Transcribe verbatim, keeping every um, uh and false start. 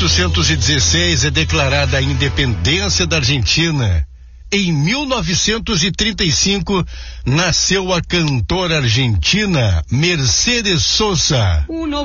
oitocentos e dezesseis é declarada a independência da Argentina. Em mil novecentos e trinta e cinco, nasceu a cantora argentina Mercedes Sosa.